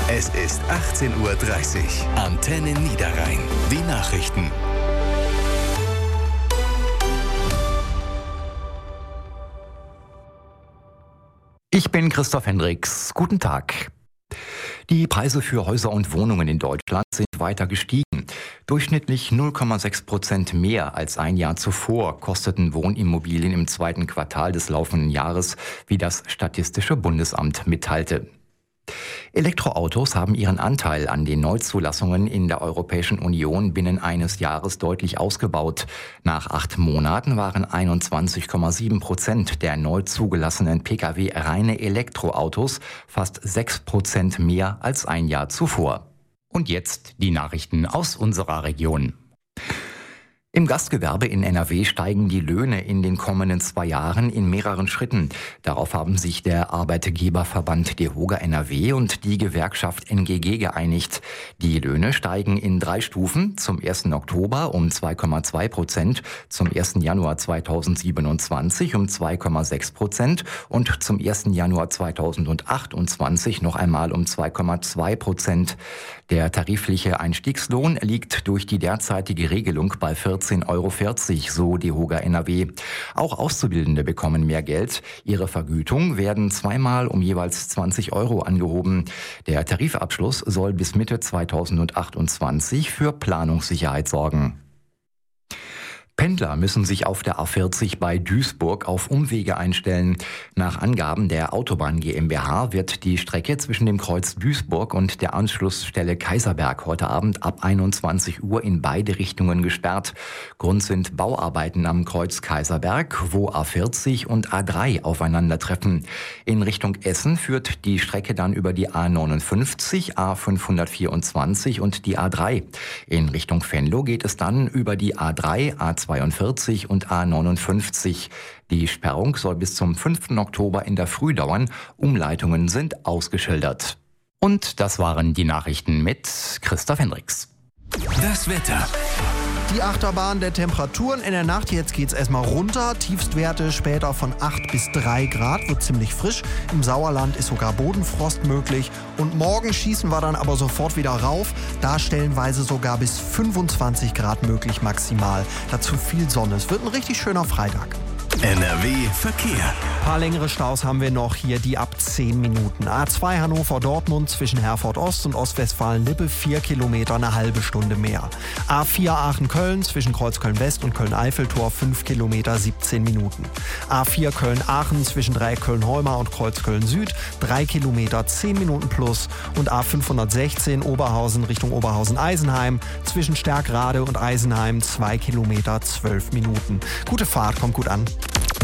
Es ist 18:30 Uhr. Antenne Niederrhein. Die Nachrichten. Ich bin Christoph Hendricks. Guten Tag. Die Preise für Häuser und Wohnungen in Deutschland sind weiter gestiegen. Durchschnittlich 0,6% mehr als ein Jahr zuvor kosteten Wohnimmobilien im zweiten Quartal des laufenden Jahres, wie das Statistische Bundesamt mitteilte. Elektroautos haben ihren Anteil an den Neuzulassungen in der Europäischen Union binnen eines Jahres deutlich ausgebaut. Nach 8 Monaten waren 21,7% der neu zugelassenen Pkw reine Elektroautos, fast 6% mehr als ein Jahr zuvor. Und jetzt die Nachrichten aus unserer Region. Im Gastgewerbe in NRW steigen die Löhne in den kommenden 2 Jahren in mehreren Schritten. Darauf haben sich der Arbeitgeberverband DEHOGA NRW und die Gewerkschaft NGG geeinigt. Die Löhne steigen in 3 Stufen, zum 1. Oktober um 2,2%, zum 1. Januar 2027 um 2,6% und zum 1. Januar 2028 noch einmal um 2,2%. Der tarifliche Einstiegslohn liegt durch die derzeitige Regelung bei 14,40 €, so DEHOGA NRW. Auch Auszubildende bekommen mehr Geld. Ihre Vergütung werden zweimal um jeweils 20 € angehoben. Der Tarifabschluss soll bis Mitte 2028 für Planungssicherheit sorgen. Pendler müssen sich auf der A40 bei Duisburg auf Umwege einstellen. Nach Angaben der Autobahn GmbH wird die Strecke zwischen dem Kreuz Duisburg und der Anschlussstelle Kaiserberg heute Abend ab 21 Uhr in beide Richtungen gesperrt. Grund sind Bauarbeiten am Kreuz Kaiserberg, wo A40 und A3 aufeinandertreffen. In Richtung Essen führt die Strecke dann über die A59, A524 und die A3. In Richtung Venlo geht es dann über die A3, A42 und A59. Die Sperrung soll bis zum 5. Oktober in der Früh dauern. Umleitungen sind ausgeschildert. Und das waren die Nachrichten mit Christoph Hendricks. Das Wetter. Die Achterbahn der Temperaturen in der Nacht. Jetzt geht's erstmal runter. Tiefstwerte später von 8 bis 3 Grad. Wird ziemlich frisch. Im Sauerland ist sogar Bodenfrost möglich. Und morgen schießen wir dann aber sofort wieder rauf. Da stellenweise sogar bis 25 Grad möglich maximal. Dazu viel Sonne. Es wird ein richtig schöner Freitag. NRW Verkehr. Ein paar längere Staus haben wir noch hier, die ab 10 Minuten. A2 Hannover-Dortmund zwischen Herford-Ost und Ostwestfalen-Lippe 4 Kilometer, eine halbe Stunde mehr. A4 Aachen-Köln zwischen Kreuzköln-West und Köln-Eiffeltor 5 Kilometer, 17 Minuten. A4 Köln-Aachen zwischen Dreieck Köln-Heumar und Kreuzköln-Süd 3 Kilometer, 10 Minuten plus. Und A516 Oberhausen Richtung Oberhausen-Eisenheim zwischen Stärkrade und Eisenheim 2 Kilometer, 12 Minuten. Gute Fahrt, kommt gut an.